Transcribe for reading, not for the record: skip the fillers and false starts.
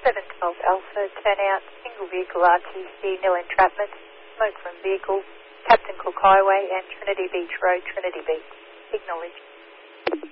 712 Alpha, turn out, single vehicle RTC, nil entrapment, smoke from vehicle, Captain Cook Highway and Trinity Beach Road, Trinity Beach. Acknowledge.